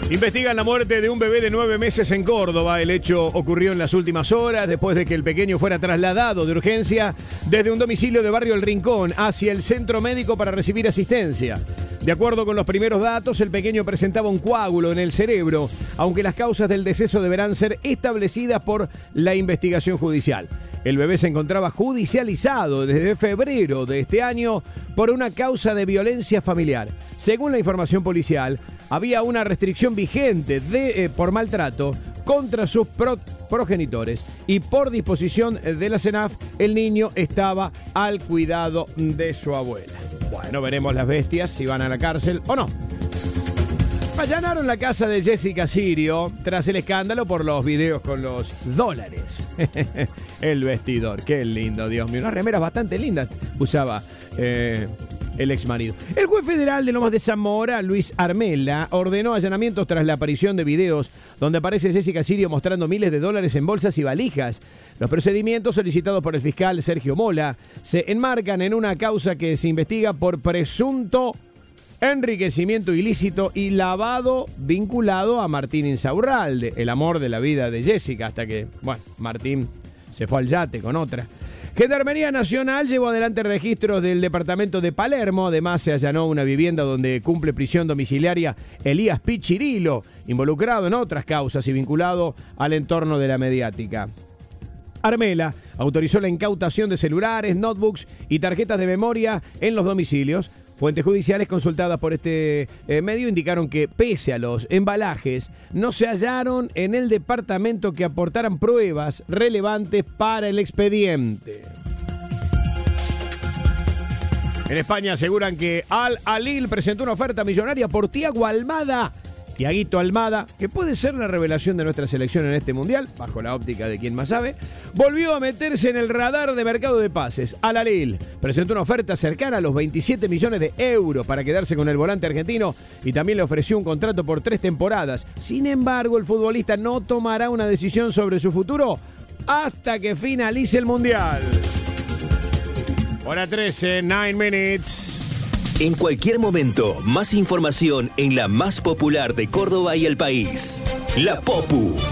Investigan la muerte de un bebé de 9 meses en Córdoba. El hecho ocurrió en las últimas horas después de que el pequeño fuera trasladado de urgencia desde un domicilio de Barrio El Rincón hacia el centro médico para recibir asistencia. De acuerdo con los primeros datos, el pequeño presentaba un coágulo en el cerebro, aunque las causas del deceso deberán ser establecidas por la investigación judicial. El bebé se encontraba judicializado desde febrero de este año por una causa de violencia familiar. Según la información policial, había una restricción vigente por maltrato contra sus progenitores y por disposición de la CENAF, el niño estaba al cuidado de su abuela. Bueno, veremos las bestias si van a la cárcel o no. Allanaron la casa de Jessica Sirio tras el escándalo por los videos con los dólares. El vestidor, qué lindo, Dios mío. Unas remeras bastante lindas usaba el exmarido. El juez federal de Lomas de Zamora, Luis Armela, ordenó allanamientos tras la aparición de videos donde aparece Jessica Sirio mostrando miles de dólares en bolsas y valijas. Los procedimientos solicitados por el fiscal Sergio Mola se enmarcan en una causa que se investiga por presunto enriquecimiento ilícito y lavado vinculado a Martín Insaurralde, el amor de la vida de Jessica, hasta que, bueno, Martín se fue al yate con otra. Gendarmería Nacional llevó adelante registros del departamento de Palermo. Además, se allanó una vivienda donde cumple prisión domiciliaria Elías Pichirilo, involucrado en otras causas y vinculado al entorno de la mediática. Armela autorizó la incautación de celulares, notebooks y tarjetas de memoria en los domicilios. Fuentes judiciales consultadas por este medio indicaron que, pese a los embalajes, no se hallaron en el departamento que aportaran pruebas relevantes para el expediente. En España aseguran que Al Ahly presentó una oferta millonaria por Thiago Almada. Thiaguito Almada, que puede ser la revelación de nuestra selección en este mundial, bajo la óptica de quien más sabe, volvió a meterse en el radar de mercado de pases. Al Ahly presentó una oferta cercana a los 27 millones de euros para quedarse con el volante argentino y también le ofreció un contrato por 3 temporadas. Sin embargo, el futbolista no tomará una decisión sobre su futuro hasta que finalice el mundial. Hora 13, 9 minutes. En cualquier momento, más información en la más popular de Córdoba y el país. La Popu.